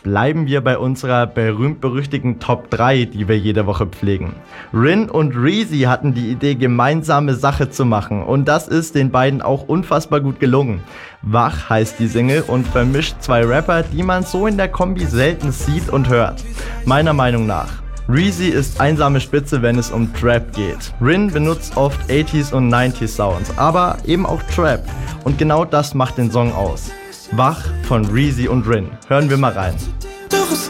bleiben wir bei unserer berühmt-berüchtigten Top 3, die wir jede Woche pflegen. Rin und Reezy hatten die Idee, gemeinsame Sache zu machen und das ist den beiden auch unfassbar gut gelungen. Wach heißt die Single und vermischt zwei Rapper, die man so in der Kombi selten sieht und hört. Meiner Meinung nach. Reezy ist einsame Spitze, wenn es um Trap geht. Rin benutzt oft 80s und 90s Sounds, aber eben auch Trap. Und genau das macht den Song aus. Wach von Reezy und Rin. Hören wir mal rein.